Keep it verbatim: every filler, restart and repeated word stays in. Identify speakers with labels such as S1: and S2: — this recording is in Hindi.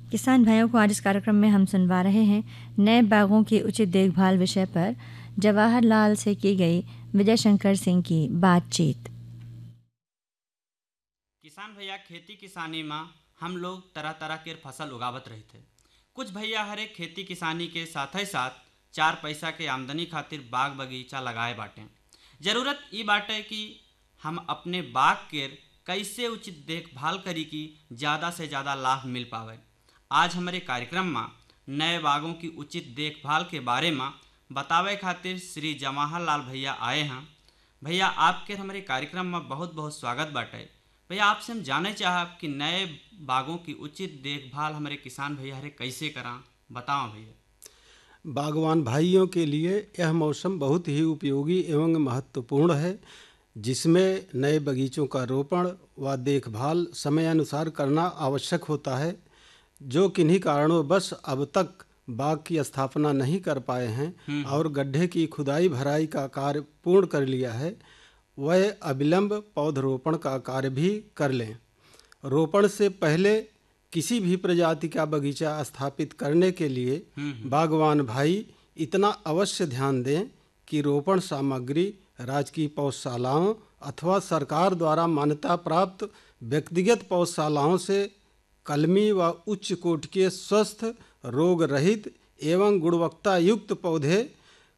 S1: किसान भाइयों को आज इस कार्यक्रम में हम सुनवा रहे हैं नए बागों की उचित देखभाल विषय पर जवाहरलाल से की गई विजय शंकर सिंह की बातचीत।
S2: किसान भैया, खेती किसानी में हम लोग तरह तरह के फसल उगावत रही थे। कुछ भैया हरे खेती किसानी के साथ ही साथ चार पैसा के आमदनी खातिर बाग बगीचा लगाए बाटे। जरूरत ई बाटे कि हम अपने बाग के कैसे उचित देखभाल करी कि ज़्यादा से ज़्यादा लाभ मिल पावे। आज हमारे कार्यक्रम में नए बागों की उचित देखभाल के बारे में बतावे खातिर श्री जवाहरलाल भैया आए हैं। भैया, आपके हमारे कार्यक्रम में बहुत बहुत स्वागत बाटे। भैया, आपसे हम जाने चाहब कि नए बागों की उचित देखभाल हमारे किसान भैया हरे कैसे करा, बताओ भैया।
S3: बागवान भाइयों के लिए यह मौसम बहुत ही उपयोगी एवं महत्वपूर्ण है, जिसमें नए बगीचों का रोपण व देखभाल समय अनुसार करना आवश्यक होता है। जो किन्हीं कारणों बस अब तक बाग की स्थापना नहीं कर पाए हैं और गड्ढे की खुदाई भराई का कार्य पूर्ण कर लिया है, वह अविलंब पौधरोपण का कार्य भी कर लें। रोपण से पहले किसी भी प्रजाति का बगीचा स्थापित करने के लिए बागवान भाई इतना अवश्य ध्यान दें कि रोपण सामग्री राजकीय पौधशालाओं अथवा सरकार द्वारा मान्यता प्राप्त व्यक्तिगत पौधशालाओं से कलमी व उच्च कोटि के स्वस्थ रोग रहित एवं गुणवत्ता युक्त पौधे